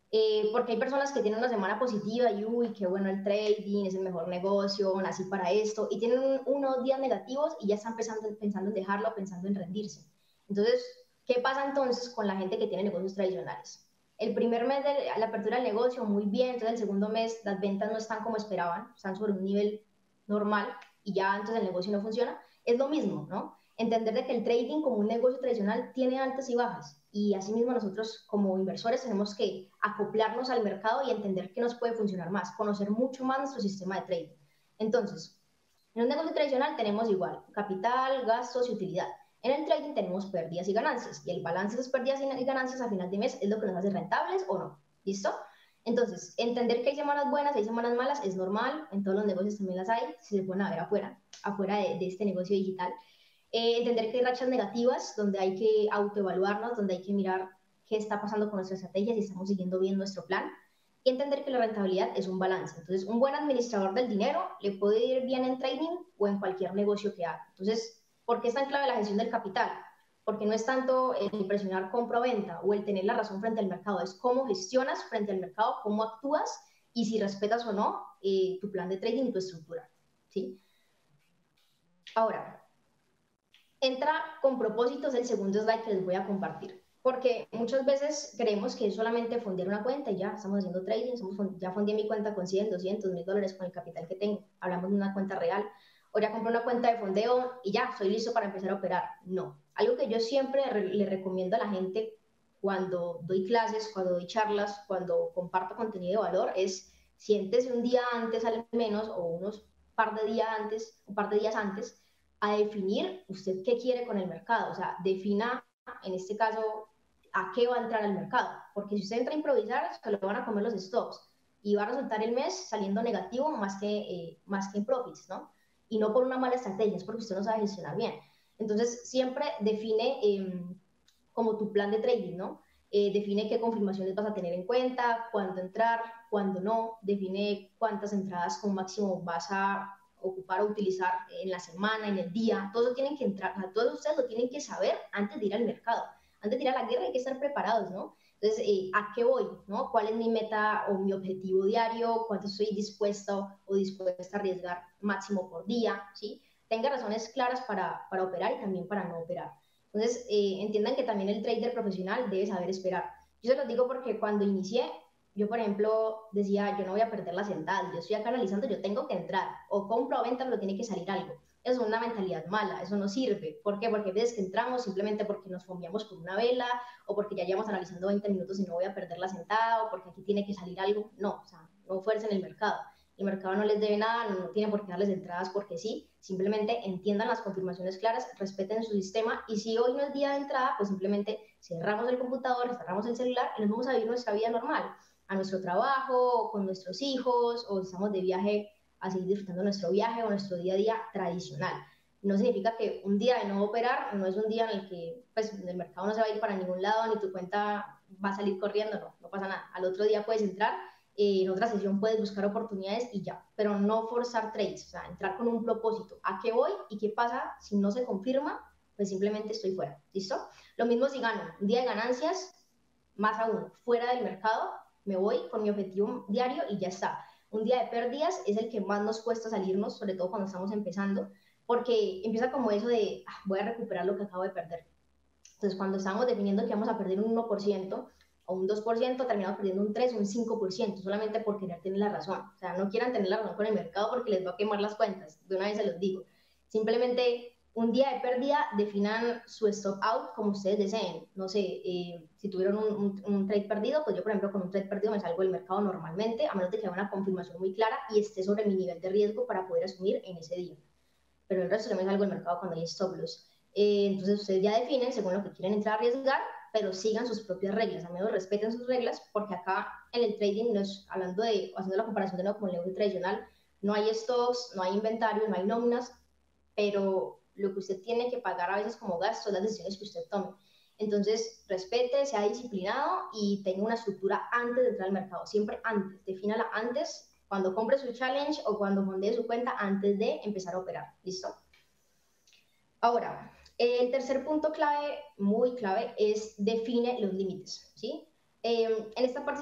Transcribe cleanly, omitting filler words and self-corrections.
porque hay personas que tienen una semana positiva y, uy, qué bueno el trading, es el mejor negocio, nací para esto, y tienen unos días negativos y ya están pensando en dejarlo, pensando en rendirse. Entonces, ¿qué pasa entonces con la gente que tiene negocios tradicionales? El primer mes de la apertura del negocio, muy bien, entonces el segundo mes las ventas no están como esperaban, están sobre un nivel normal y ya entonces el negocio no funciona. Es lo mismo, ¿no? Entender de que el trading como un negocio tradicional tiene altas y bajas y asimismo nosotros como inversores tenemos que acoplarnos al mercado y entender qué nos puede funcionar más, conocer mucho más nuestro sistema de trading. Entonces, en un negocio tradicional tenemos igual capital, gastos y utilidad. En el trading tenemos pérdidas y ganancias y el balance de esas pérdidas y ganancias a final de mes es lo que nos hace rentables o no. ¿Listo? Entonces, entender que hay semanas buenas, hay semanas malas, es normal, en todos los negocios también las hay, si se pueden ver afuera de este negocio digital. Entender que hay rachas negativas, donde hay que autoevaluarnos, donde hay que mirar qué está pasando con nuestra estrategia, si estamos siguiendo bien nuestro plan, y entender que la rentabilidad es un balance. Entonces, un buen administrador del dinero le puede ir bien en trading o en cualquier negocio que haga. Entonces, ¿por qué es tan clave la gestión del capital? Porque no es tanto el presionar compra-venta o el tener la razón frente al mercado, es cómo gestionas frente al mercado, cómo actúas y si respetas o no tu plan de trading y tu estructura. ¿Sí? Ahora, entra con propósitos el segundo slide que les voy a compartir. Porque muchas veces creemos que es solamente fondear una cuenta y ya estamos haciendo trading, ya fondeé mi cuenta con 100, 200, $1000 con el capital que tengo. Hablamos de una cuenta real. O ya compré una cuenta de fondeo y ya, estoy listo para empezar a operar. No. Algo que yo siempre le recomiendo a la gente cuando doy clases, cuando doy charlas, cuando comparto contenido de valor es siéntese un día antes al menos o unos un par de días antes a definir usted qué quiere con el mercado. O sea, defina en este caso a qué va a entrar al mercado. Porque si usted entra a improvisar, se lo van a comer los stops y va a resultar el mes saliendo negativo más que en profits, ¿no? Y no por una mala estrategia, es porque usted no sabe gestionar bien. Entonces, siempre define como tu plan de trading, ¿no? Define qué confirmaciones vas a tener en cuenta, cuándo entrar, cuándo no, define cuántas entradas como máximo vas a ocupar o utilizar en la semana, en el día, todo eso tienen que entrar, o sea, todos ustedes lo tienen que saber antes de ir al mercado, antes de ir a la guerra hay que estar preparados, ¿no? Entonces, ¿a qué voy? ¿No? ¿Cuál es mi meta o mi objetivo diario? ¿Cuánto estoy dispuesto o dispuesta a arriesgar máximo por día? ¿Sí? Tenga razones claras para operar y también para no operar. Entonces, entiendan que también el trader profesional debe saber esperar. Yo se los digo porque cuando inicié, yo, por ejemplo, decía, yo no voy a perder la sentada, yo estoy acá analizando, yo tengo que entrar, o compro o venta, pero tiene que salir algo. Eso es una mentalidad mala, eso no sirve. ¿Por qué? Porque a veces que entramos simplemente porque nos fomeamos por una vela, o porque ya llevamos analizando 20 minutos y no voy a perder la sentada, o porque aquí tiene que salir algo. No, o sea, no fuercen el mercado. El mercado no les debe nada, no tiene por qué darles entradas porque sí, simplemente entiendan las confirmaciones claras, respeten su sistema y si hoy no es día de entrada, pues simplemente cerramos el computador, cerramos el celular y nos vamos a vivir nuestra vida normal, a nuestro trabajo, con nuestros hijos o estamos de viaje a seguir disfrutando nuestro viaje o nuestro día a día tradicional. No significa que un día de no operar no es un día en el que pues, el mercado no se va a ir para ningún lado ni tu cuenta va a salir corriendo, no, no pasa nada. Al otro día puedes entrar en otra sesión puedes buscar oportunidades y ya, pero no forzar trades, o sea, entrar con un propósito, ¿a qué voy y qué pasa si no se confirma? Pues simplemente estoy fuera, ¿listo? Lo mismo si gano un día de ganancias, más aún, fuera del mercado, me voy con mi objetivo diario y ya está. Un día de pérdidas es el que más nos cuesta salirnos, sobre todo cuando estamos empezando, porque empieza como eso de, voy a recuperar lo que acabo de perder. Entonces, cuando estamos definiendo que vamos a perder un 1% o un 2%, terminamos perdiendo un 3 o un 5%, solamente por querer tener la razón. O sea, no quieran tener la razón con el mercado porque les va a quemar las cuentas, de una vez se los digo. Simplemente un día de pérdida, definan su stop out como ustedes deseen. No sé, si tuvieron un trade perdido, pues yo, por ejemplo, con un trade perdido me salgo del mercado normalmente, a menos de que haya una confirmación muy clara y esté sobre mi nivel de riesgo para poder asumir en ese día. Pero el resto también salgo del mercado cuando hay stop loss. Entonces ustedes ya definen según lo que quieren entrar a arriesgar, pero sigan sus propias reglas, al menos respeten sus reglas, porque acá en el trading, no es, hablando de, haciendo la comparación de nuevo con el negocio tradicional, no hay stocks, no hay inventario, no hay nóminas, pero lo que usted tiene que pagar a veces como gasto son las decisiones que usted tome. Entonces, respete, sea disciplinado y tenga una estructura antes de entrar al mercado, siempre antes, defínala antes, cuando compre su challenge o cuando fondee su cuenta antes de empezar a operar. ¿Listo? Ahora, el tercer punto clave, muy clave, es define los límites, ¿sí? En esta parte